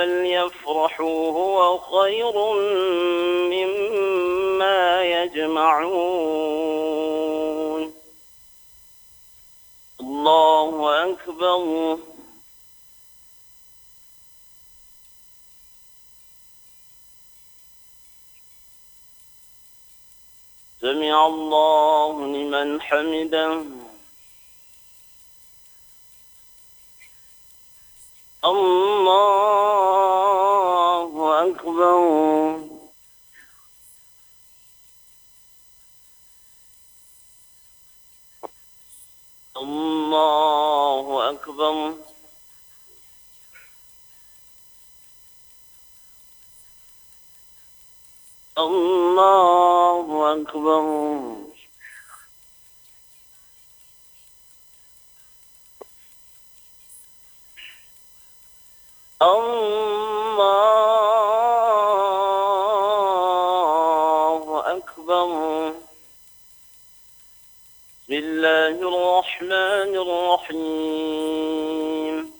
فليفرحوا هو خير مما يجمعون. الله أكبر. سمع الله لمن حمده. الله أكبر. الله أكبر. الله أكبر. الله أكبر. بسم الله الرحمن الرحيم.